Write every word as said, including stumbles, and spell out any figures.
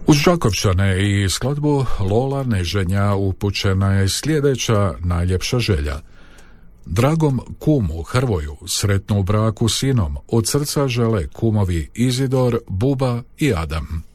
Uz Đakovčane i skladbu Lola Neženja upućena je sljedeća najljepša želja. Dragom kumu Hrvoju, sretnu u braku sinom, od srca žele kumovi Izidor, Buba i Adam.